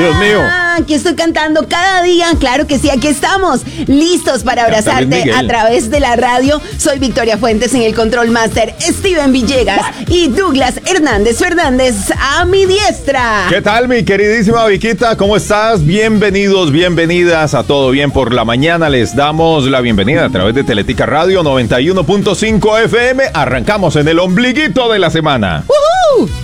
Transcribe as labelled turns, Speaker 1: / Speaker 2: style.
Speaker 1: Dios mío.
Speaker 2: Aquí estoy cantando cada día. Claro que sí, aquí estamos. Listos para abrazarte a través de la radio. Soy Victoria Fuentes en el Control Master, Steven Villegas y Douglas Hernández Fernández a mi diestra.
Speaker 1: ¿Qué tal, mi queridísima Viquita? ¿Cómo estás? Bienvenidos, bienvenidas a Todo Bien por la Mañana. Les damos la bienvenida a través de Teletica Radio 91.5 FM. Arrancamos en el ombliguito de la semana.
Speaker 2: ¡Woohoo!